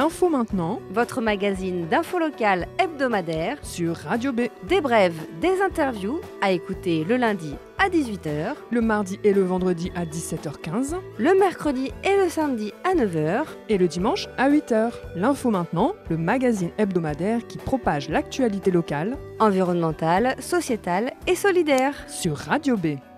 L'info maintenant, votre magazine d'info locale hebdomadaire, sur Radio B. des brèves, des interviews, à écouter le lundi à 18h, Le mardi et le vendredi à 17h15 le mercredi et le samedi à 9h, et le dimanche à 8h. L'info maintenant, le magazine hebdomadaire qui propage l'actualité locale environnementale, sociétale et solidaire. sur Radio B.